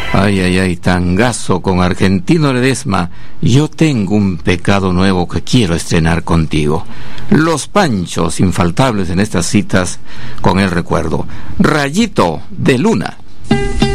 Ay, ay, ay, tangazo con Argentino Ledesma. Yo tengo un pecado nuevo que quiero estrenar contigo. Los Panchos infaltables en estas citas con el recuerdo. Rayito de Luna.